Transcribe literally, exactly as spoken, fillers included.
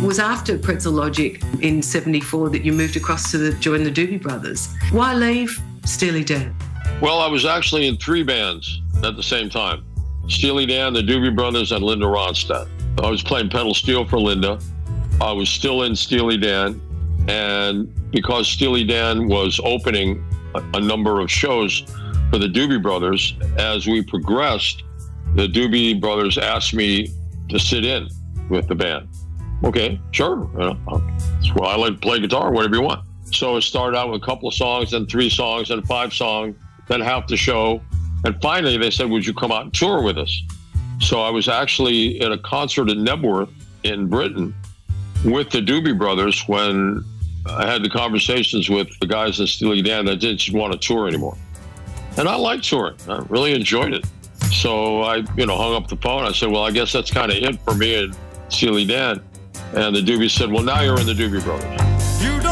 was after Pretzel Logic in seventy-four that you moved across to the, join the Doobie Brothers. Why leave Steely Dan? Well, I was actually in three bands at the same time. Steely Dan, the Doobie Brothers, and Linda Ronstadt. I was playing pedal steel for Linda. I was still in Steely Dan. And because Steely Dan was opening a, a number of shows for the Doobie Brothers, as we progressed, the Doobie Brothers asked me to sit in with the band. Okay, sure. You know, well, I like to play guitar, whatever you want. So it started out with a couple of songs, then three songs, then five songs, then half the show. And finally, they said, would you come out and tour with us? So I was actually at a concert in Nebworth in Britain with the Doobie Brothers when I had the conversations with the guys in Steely Dan that didn't want to tour anymore. And I liked touring. I really enjoyed it. So I, you know, hung up the phone. I said, well, I guess that's kind of it for me and Steely Dan. And the Doobie said, well, now you're in the Doobie Brothers.